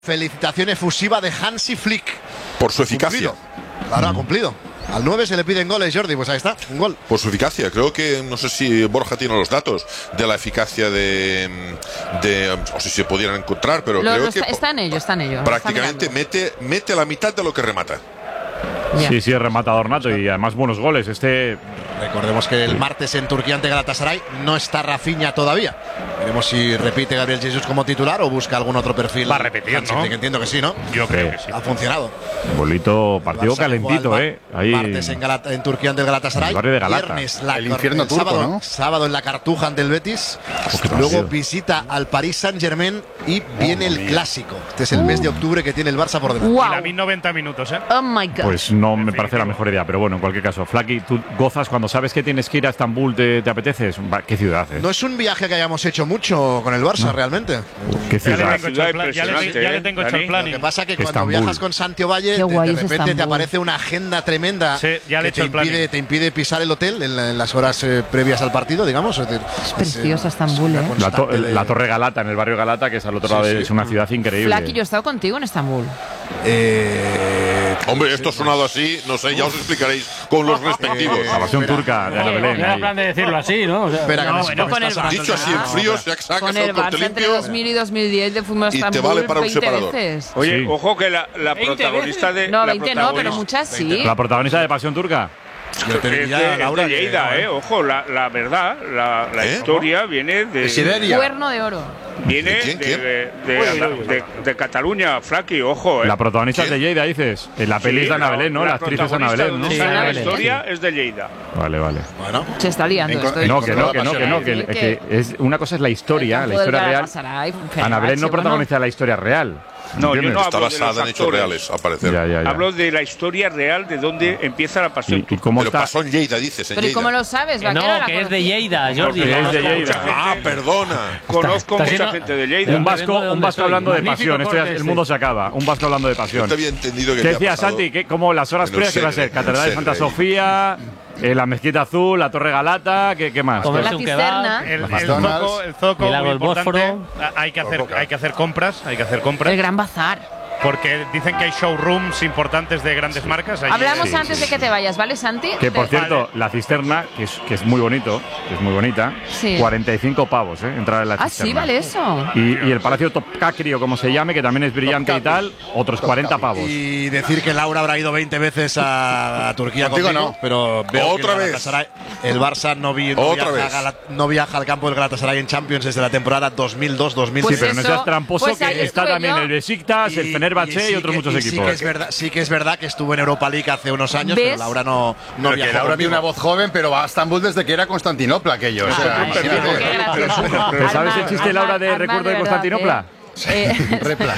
Felicitación efusiva de Hansi Flick. Por su eficacia. Ahora ha cumplido. Al 9 se le piden goles, Jordi. Pues ahí está, un gol. Por su eficacia. Creo que, no sé si Borja tiene los datos de la eficacia de o si se pudieran encontrar, pero creo que está en ello. prácticamente mete la mitad de lo que remata. Yeah. Sí, es rematador nato y además buenos goles. Recordemos que el martes en Turquía ante Galatasaray no está Rafinha todavía. Veremos si repite Gabriel Jesus como titular o busca algún otro perfil. Va a repetir, ¿no? Que entiendo que sí, ¿no? Yo creo que sí. Ha funcionado. Bolito, partido calentito, Ahí martes en Turquía ante el Galatasaray. El barrio de Galata. Viernes el infierno turco, sábado, ¿no? Sábado en la Cartuja ante el Betis. Qué Luego partido. visita al Paris Saint-Germain y viene el clásico. Este es el mes de octubre que tiene el Barça por delante. Wow. Y la 1090 minutos, ¿eh? Oh my God. Pues no me parece la mejor idea, pero bueno, en cualquier caso, Flaky, tú gozas cuando sabes que tienes que ir a Estambul, ¿te apetece? ¿Qué ciudad, No es un viaje que hayamos hecho mucho con el Barça, realmente. ¿Qué Ya ciudad? le tengo hecho el plan. Lo que pasa es que cuando Estambul. viajas con Santi Ovalle, Qué guay de es repente te Estambul. aparece una agenda tremenda Sí, ya le he que hecho el planning. te impide pisar el hotel en las horas previas al partido, digamos. Es preciosa Estambul, ¿eh? La Torre Galata, en el barrio Galata, que es al otro lado, es una ciudad increíble. Flaky, yo he estado contigo en Estambul. Hombre, esto ha sonado así, no sé, ya os explicaréis con los respectivos. La pasión turca de Ana Belén. Era ahí. plan de decirlo así, ¿no? O sea, Espera, que No, me bueno, con el Barça. Dicho así en frío, sacas Con el el corte Barça entre limpio. 2000 y 2010 de fútbol Y te Estambul vale para un 20 separador. veces. Oye, Sí. ojo que la 20 protagonista de. No, la 20 no, pero protagonista- muchas sí. La protagonista de Pasión Turca. Yo te Es diría, de, Laura, es de Lleida, Ojo, la verdad, la historia viene de. Siberia. Cuerno de oro. Viene ¿De quién? de Cataluña, Flaky, ojo, La protagonista es de Lleida, dices. En la peli es de Ana Belén, ¿no? La actriz es Ana Belén, ¿no? Sí, Ana la Belén. historia es de Lleida. Vale. Bueno, Se está liando esto. No, que es una cosa es la historia real. Ana Belén no protagoniza la historia real. No, yo ¿entiendes? no Está hablo de los basada en hechos actores. reales, al parecer. Ya. Hablo de la historia real de dónde empieza la pasión ¿Y turca. cómo Pero está? pasó en Lleida, dices, en Pero ¿y Lleida. cómo lo sabes? que Vaquero, no, la que es de conocí. Lleida, Jordi. Porque es de Lleida. Ah, perdona. Conozco Está mucha lleno- gente de Lleida. Un vasco hablando de Magnífico pasión. Esto ya, corte el este. mundo se acaba. Un vasco hablando de Yo pasión. te había entendido que ¿Qué había decías, pasado Santi? ¿Cómo las horas en el previas que va a ser? Segre, Catedral de en Santa Segre. Sofía, la Mezquita Azul, la Torre Galata, ¿qué más? Comer- La un cisterna, El McDonald's, zoco el lago muy del importante. Bósforo. Hay que hacer compras, el Gran Bazar. porque dicen que hay showrooms importantes de grandes marcas. Allí. Hablamos Sí, antes de que te vayas, ¿vale, Santi? Que por Te- cierto, la cisterna, que es muy bonito, que es muy bonita, Sí. 45 pavos, entrar en la Ah, cisterna. sí, vale eso. Y el Palacio Topkapi, o como se llame, que también es brillante y tal, otros 40 pavos. y decir que Laura habrá ido 20 veces a Turquía Contigo conmigo, no. pero veo Otra que vez. el Barça Otra vez. no viaja al campo del Galatasaray en Champions desde la temporada 2002-2003. Pues Sí, pero no eso, seas tramposo, pues que ahí está estuve también yo. el Besiktas, el Fenerbahce y otros muchos equipos. Sí que es verdad que estuvo en Europa League hace unos años, ¿Ves? pero Laura no Pero que viajó Laura tiene conmigo. una voz joven, pero va a Estambul desde que era Constantinopla aquello. O sea, Ay, imagínate. qué gracioso. ¿Pero sabes el chiste, Laura, de Armand, recuerdo de verdad, Constantinopla? Repla.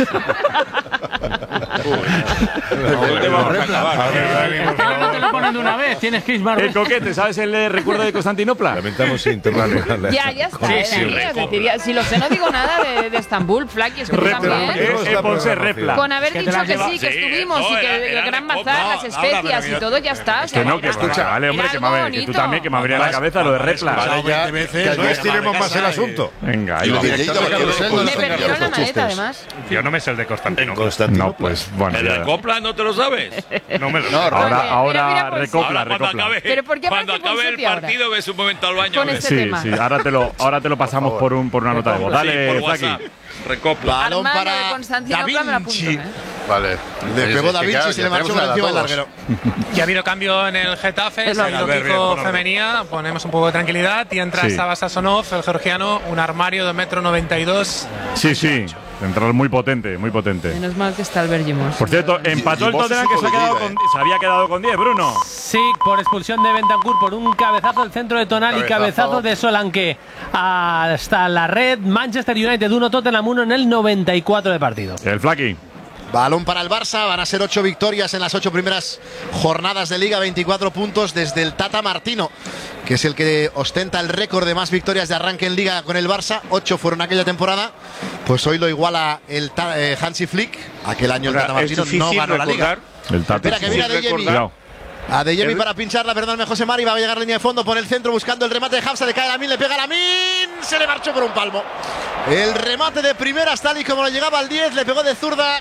¿Dónde vamos a acabar? No te lo ponen de una vez, tienes que ir más El coquete, ¿sabes el recuerdo de Constantinopla? Lamentamos internarle. Ya está. Si lo sé, no digo nada de Estambul, Flaky, es que tú también. Ponse repla. Con haber que te dicho las que lleva- sí, que Sí, estuvimos no, y que era el Gran de Bazar, copa. las especias y todo, ya está. Que no, que Escucha, vale, hombre, que me algo abre, que tú bonito. también, que me abría la cabeza lo de repla. Vale, ya, No estiremos más el asunto. Venga, ahí Y lo lo de tienes. Lleida, director de Vaquero, Carrusel, pues, Me no perdieron la los maleta, chistes. además. Yo no me sé el de Constantino. No, pues bueno, ¿El de ya. Copla no te lo sabes? No me lo sé. Ahora Mira, pues, recopla, Ahora cuando recopla. acabe, Pero ¿por qué cuando aparece acabe el Ponseti ahora? partido ves un momento al baño. Con ves. este Sí, tema. sí, ahora te lo pasamos por una nota de voz. Sí, Dale, por Flaki. WhatsApp. Recopla. balón Armando para de Constantinopla me la apunto, Vinci. Vale. Le pegó Da Es que, Vinci claro, y se ya le marchó tenemos por encima una del edad larguero. Ya ha habido cambio en el Getafe, Es se ha lo ido Albert, Kiko bien, Femenía, ponemos un poco de tranquilidad y entra Sí. Sava Sasonov, el georgiano, un armario de 1,92 m. Sí. Central muy potente, muy potente. Menos mal que está el Bergimos. Por cierto, empató el y vos Tottenham hijo que de Lleida, se había quedado con 10, Bruno. Sí, por expulsión de Bentancur, por un cabezazo del centro de Tonali, cabezazo de Solanke hasta la red. Manchester United 1, Tottenham 1 en el 94 de partido. El Flaki. Balón para el Barça, van a ser 8 victorias en las 8 primeras jornadas de Liga, 24 puntos desde el Tata Martino, que es el que ostenta el récord de más victorias de arranque en Liga con el Barça. 8 fueron aquella temporada, pues hoy lo iguala el Hansi Flick. Aquel año el Tata Martino no ganó la Liga. El Tata. Espera, que mira de Jemi. Cuidado. A De Jemi para pincharla, perdón, José Mari, va a llegar a línea de fondo, pone el centro buscando el remate de Hafsa, le cae a Lamin, le pega a Lamin, se le marchó por un palmo. El remate de primeras tal y como lo llegaba al 10, le pegó de zurda